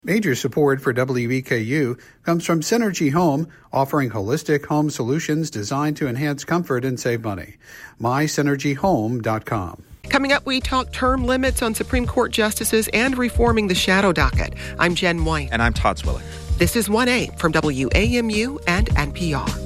Major support for WEKU comes from Synergy Home, offering holistic home solutions designed to enhance comfort and save money. MySynergyHome.com. Coming up, we talk term limits on Supreme Court justices and reforming the shadow docket. I'm Jen White. And I'm Todd Swilling. This is 1A from WAMU and NPR.